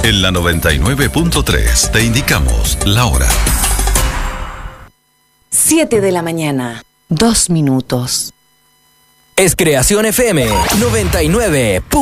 En la 99.3 te indicamos la hora. 7 de la mañana, 2 minutos. Es Creación FM 99.